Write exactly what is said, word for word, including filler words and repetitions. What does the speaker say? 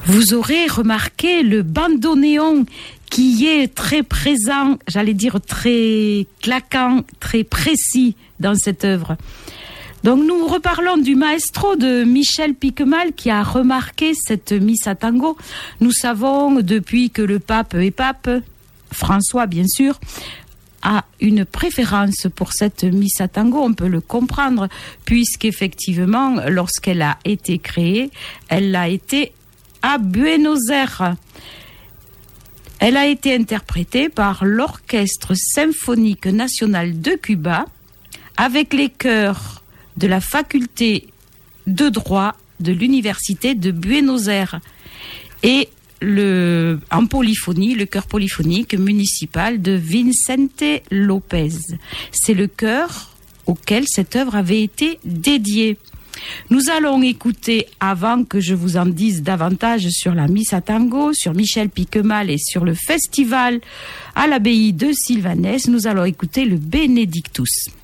Vous aurez remarqué le bandoneon qui est très présent, j'allais dire très claquant, très précis dans cette œuvre. Donc nous reparlons du maestro de Michel Piquemal qui a remarqué cette missa tango. Nous savons depuis que le pape est pape, François bien sûr, a une préférence pour cette missa tango, on peut le comprendre, puisqu'effectivement, lorsqu'elle a été créée, elle a été à Buenos Aires. Elle a été interprétée par l'Orchestre symphonique national de Cuba, avec les chœurs de la faculté de droit de l'université de Buenos Aires et le, en polyphonie, le chœur polyphonique municipal de Vicente Lopez. C'est le chœur auquel cette œuvre avait été dédiée. Nous allons écouter, avant que je vous en dise davantage sur la Missa Tango, sur Michel Piquemal et sur le festival à l'abbaye de Sylvanès, nous allons écouter le Benedictus.